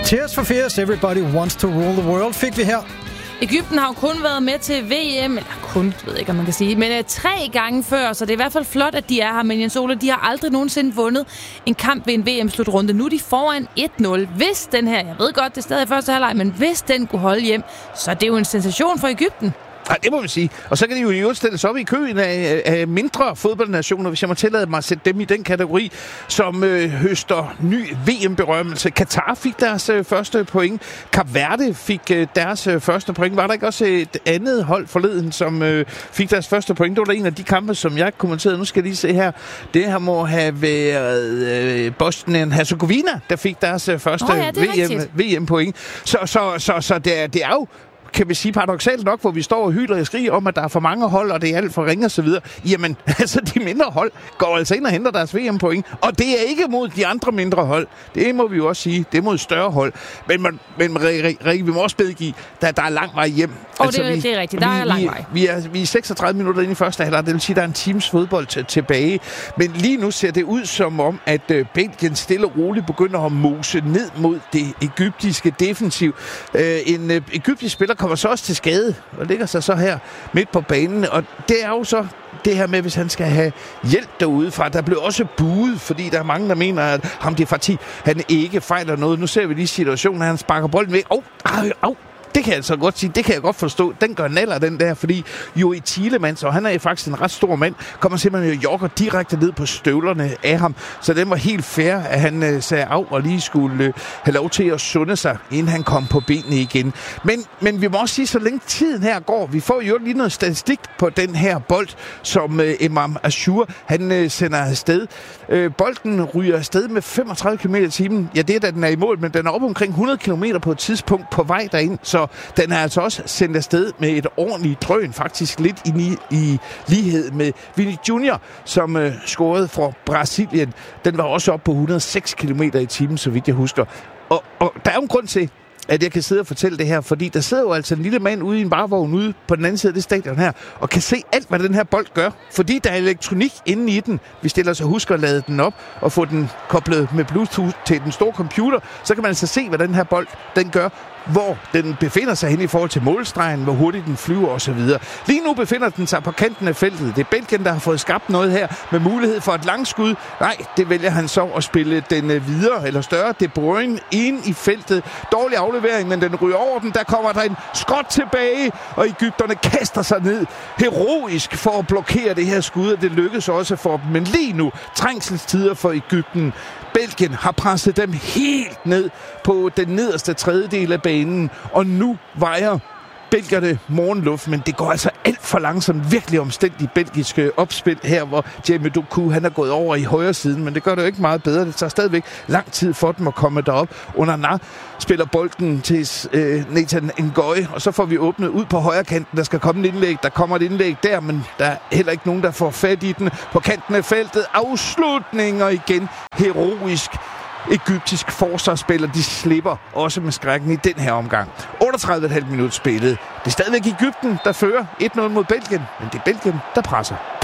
Tears for Fears, Everybody Wants to Rule the World fik vi her. Egypten har jo kun været med til VM, eller kun, ved ikke, om man kan sige, men 3 gange før, så det er i hvert fald flot, at de er her. Men Jens Ole, de har aldrig nogensinde vundet en kamp ved en VM-slutrunde. Nu er de foran 1-0. Hvis den her, jeg ved godt, det er stadig første halvleg, men hvis den kunne holde hjem, så er det jo en sensation for Egypten. Ja, det må vi sige. Og så kan de jo stille sig op i køen af mindre fodboldnationer, hvis jeg må tillade mig at sætte dem i den kategori, som høster ny VM-berømmelse. Katar fik deres første point. Kap Verde fik deres første point. Var der ikke også et andet hold forleden, som fik deres første point? Det var en af de kampe, som jeg kommenterede. Nu skal jeg lige se her. Det her må have været Bosnien-Herzegovina, der fik deres første VM-point. Så det er jo, kan vi sige paradoksalt nok, hvor vi står og hyler og skriger om, at der er for mange hold, og det er alt for ringe og så videre. Jamen, altså de mindre hold går altså ind og henter deres VM-point, og det er ikke mod de andre mindre hold. Det må vi jo også sige. Det er mod større hold. Men Rikke, vi må også medgive, der er lang vej hjem. Altså, det er rigtigt. Der er lang vej. Vi er 36 minutter inde i første halvleg. Det vil sige, at der er en times fodbold tilbage. Men lige nu ser det ud som om, at Belgien stille og roligt begynder at mose ned mod det egyptiske defensiv. En egyptisk spiller kommer så også til skade og ligger sig så her midt på banen. Og det er jo så det her med, hvis han skal have hjælp derudefra. Der blev også buet, fordi der er mange, der mener, at ham det Fatih, han ikke fejler noget. Nu ser vi lige situationen, at han sparker bolden væk. Det kan jeg altså godt sige, det kan jeg godt forstå. Den gør naller, den der, fordi Joey Tielemans, og han er faktisk en ret stor mand, kommer simpelthen og jogger direkte ned på støvlerne af ham. Så den var helt fair, at han sagde af og lige skulle have lov til at sunde sig, inden han kom på benene igen. Men vi må også sige, så længe tiden her går, vi får jo lige noget statistik på den her bold, som Imam Ashur, han sender afsted. Bolden ryger afsted med 35 km i timen. Ja, det er da den er i mål, men den er op omkring 100 km på et tidspunkt på vej derind. Så den er altså også sendt afsted med et ordentligt drøn, faktisk lidt i lighed med Vini Junior, som scorede for Brasilien. Den var også op på 106 km i timen, så vidt jeg husker. Og der er jo en grund til, at jeg kan sidde og fortælle det her, fordi der sidder jo altså en lille mand ude i en barvogn ude på den anden side af det stadion her, og kan se alt, hvad den her bold gør, fordi der er elektronik inde i den. Hvis det ellers husker at lade den op og få den koblet med Bluetooth til den store computer, så kan man altså se, hvad den her bold den gør, hvor den befinder sig hen i forhold til målstregen, hvor hurtigt den flyver osv. Lige nu befinder den sig på kanten af feltet. Det er Belgien, der har fået skabt noget her med mulighed for et langskud. Nej, det vælger han så at spille den videre eller større. De Bruyne ind i feltet. Dårlig aflevering, men den ryger over den. Der kommer der en skot tilbage, og egypterne kaster sig ned heroisk for at blokere det her skud, og det lykkes også for dem. Men lige nu, trængselstider for Egypten. Belgien har presset dem helt ned på den nederste tredjedel af banen, og nu vejer belgierne morgenluft, men det går altså alt for langsomt. Virkelig omstændigt belgiske opspil her, hvor Jamie Doku, han er gået over i højre siden, men det gør det jo ikke meget bedre. Det tager stadigvæk lang tid for dem at komme derop. Onana spiller bolden til Nathan Ngoy, og så får vi åbnet ud på højre kanten. Der skal komme et indlæg. Der kommer et indlæg der, men der er heller ikke nogen, der får fat i den. På kanten af feltet, afslutninger igen. Heroisk egyptisk forsvarsspiller, de slipper også med skrækken i den her omgang. 38,5 minutter spillet. Det er stadigvæk Egypten, der fører 1-0 mod Belgien, men det er Belgien, der presser.